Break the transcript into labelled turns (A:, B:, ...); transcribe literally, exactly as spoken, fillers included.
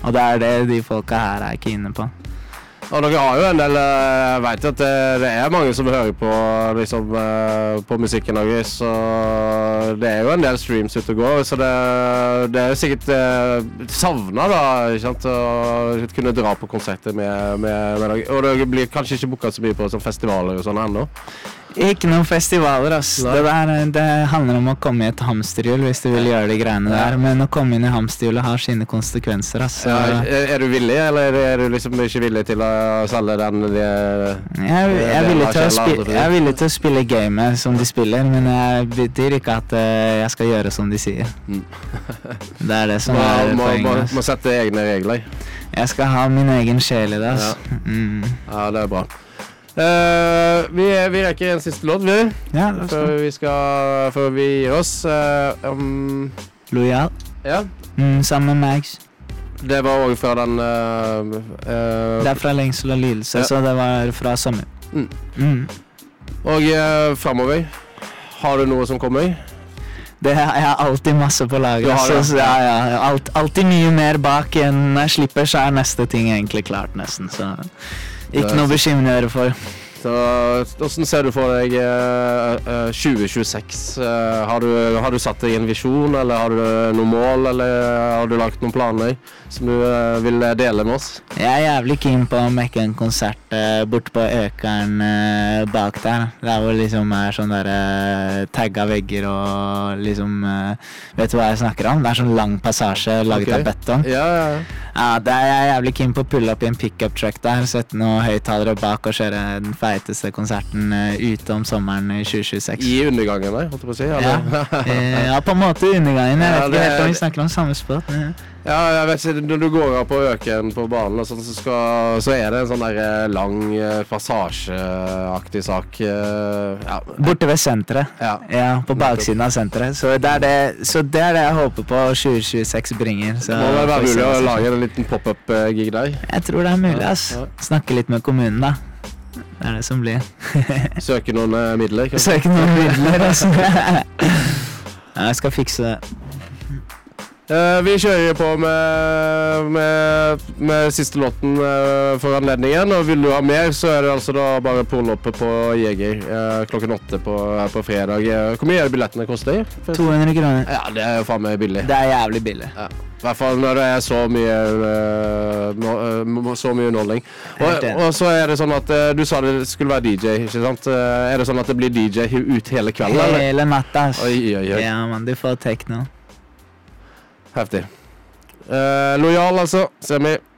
A: Og det er det de folka her er kine på.
B: Og dere har jo en del, jeg vet at det, det er mange som hører på, liksom, på musikken deres, så det er jo en del streams ute og går, så det, det er sikkert savnet da, ikke sant, å kunne dra på konserter med, med, med dere. Og dere blir kanskje ikke booket så mye på sånn festivaler og sånn ennå?
A: Ikke noen festivaler, ass. Det, der, det handler om å komme i et hamsterhjul hvis du vil gjøre de greiene der, men å komme inn i hamsterhjulet har sine konsekvenser, ass.
B: Ja, er, er du villig, eller er du liksom ikke villig til å selge den? De,
A: jeg, jeg, er villig til å spille, jeg er villig til å spille gamet som de spiller, men jeg betyr ikke at jeg skal gjøre som de sier. Mm. Det er det som må, er
B: må,
A: poenget.
B: Må, må sette egne regler.
A: Jeg skal ha min egen sjel i det, ass.
B: Ja,
A: mm.
B: ja det er bra. Uh, vi, vi rekker en siste låt, vi.
A: Ja,
B: før vi skal før vi gir oss. Uh, um,
A: Lojal.
B: Ja.
A: Mm, sammen med Max.
B: Det var også fra den uh, uh,
A: Det er fra Lengsel og lidelse, ja. Så det var fra sommer.
B: Mm.
A: Mm.
B: Og uh, fremover, har du noe som kommer?
A: Det er, jeg har alltid masse på lager.
B: Så,
A: så, ja, ja, alt, alltid mye mer bak enn når jeg slipper, så er neste ting egentlig klart nesten, så ikke noe bekymring for.
B: Så hvordan ser du for deg uh, uh, tjue tjueseks? Uh, har, du, har du satt deg en visjon, eller har du noen mål, eller har du lagt noen planer som du uh, vil dele med oss?
A: Jeg er jævlig keen på å mekke en konsert uh, bort på Økeren uh, bak der. Der hvor liksom er sånn der uh, tagga vegger og liksom, uh, vet du hva jeg snakker om? Det er sånn lang passasje laget
B: okay.
A: av betong.
B: Ja, ja, ja.
A: Ja, det er jeg jævlig keen på å pulle opp i en pick-up truck der, sette noen høyttalere bak og kjøre den feiteste konserten uh, ute om sommeren i tjue tjueseks.
B: I undergangen, nei, holdt jeg på å si?
A: Ja. uh, ja, på en måte i undergangen. Jeg vet ikke helt om vi snakker om samme spot. Ja.
B: Ja, jeg vet ikke, når du går av på Øken på banen og sånn, så, skal, så er det en sånn der lang passasjeaktig sak. Ja.
A: Borte ved senteret.
B: Ja.
A: Ja, på baksiden av senteret. Så det er det, så det, er det jeg håper på tjue tjueseks bringer. Så
B: må det være mulig å lage en liten pop-up-gig der?
A: Jeg tror det er mulig, ass. Snakke litt med kommunen, da. Det er det som blir.
B: Søke noen uh, midler? Kanskje?
A: Søke noen midler, altså. Ja, jeg skal fikse det.
B: Uh, vi kjører på med, med, med siste låten uh, for anledningen, og vil du ha mer, så er det altså da bare påloppet på Jeger uh, klokken åtte på, på fredag. Uh, hvor mye er det billettene koster?
A: to hundre kroner.
B: Ja, det er jo faen meg billig.
A: Det er jævlig billig.
B: Ja. I hvert fall når det er så mye uh, så mye underholdning. Og, og så er det sånn at uh, du sa det skulle være D J, ikke sant? Uh, er det sånn at det blir D J ut hele kvelden?
A: Hele natta.
B: Oi, oi, oi.
A: Ja, man, du får tekno.
B: Heftig. Uh, lojal, altså. Ser vi.